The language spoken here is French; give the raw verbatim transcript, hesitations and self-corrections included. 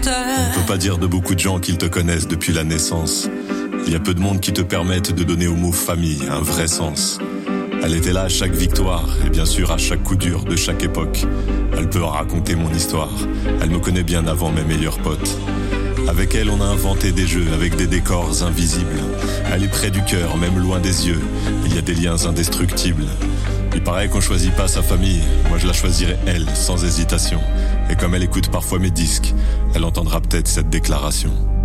On peut pas dire de beaucoup de gens qu'ils te connaissent depuis la naissance. Il y a peu de monde qui te permettent de donner au mot famille un vrai sens. Elle était là à chaque victoire, et bien sûr à chaque coup dur de chaque époque. Elle peut en raconter mon histoire, elle me connaît bien avant mes meilleurs potes. Avec elle on a inventé des jeux avec des décors invisibles. Elle est près du cœur, même loin des yeux, il y a des liens indestructibles. Il paraît qu'on choisit pas sa famille, moi je la choisirais elle, sans hésitation. Et comme elle écoute parfois mes disques, elle entendra peut-être cette déclaration.